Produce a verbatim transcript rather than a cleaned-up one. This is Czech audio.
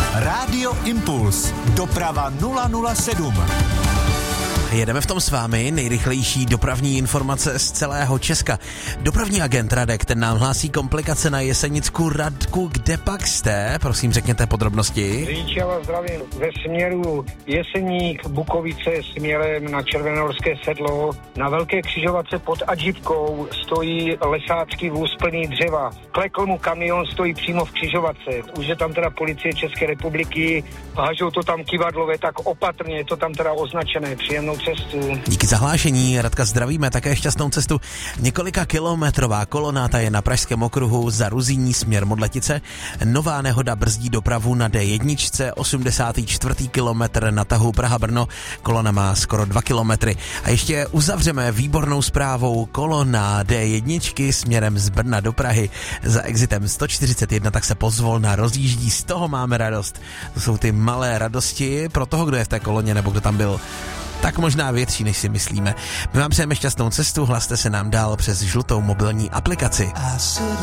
Rádio Impuls. Doprava nula nula sedm. Jedeme v tom s vámi, nejrychlejší dopravní informace z celého Česka. Dopravní agent Radek, ten nám hlásí komplikace na Jesenicku. Radku, kde pak jste? Prosím, řekněte podrobnosti. Řidiči, já vás zdravím. Ve směru Jeseník, Bukovice směrem na Červenorské sedlo. Na velké křižovatce pod Adžibkou stojí lesácký vůz plný dřeva. Klekl mu kamion, stojí přímo v křižovatce. Už je tam teda policie České republiky, hážou to tam kivadlové, tak opatrně, je to tam teda označené. Příjemnou cestu. Díky za hlášení, Radka, zdravíme, také šťastnou cestu. Několika kilometrová kolonáta je na Pražském okruhu za Ruzíní směr Modletice. Nová nehoda brzdí dopravu na dé jedna, osmdesátý čtvrtý kilometr na tahu Praha-Brno. Kolona má skoro dva kilometry. A ještě uzavřeme výbornou zprávou. Kolona dé jedna směrem z Brna do Prahy za exitem sto čtyřicet jedna, tak se pozvolna rozjíždí. Z toho máme radost. To jsou ty malé radosti pro toho, kdo je v té koloně nebo kdo tam byl. Tak možná větší, než si myslíme. My vám přejeme šťastnou cestu, hlaste se nám dál přes žlutou mobilní aplikaci.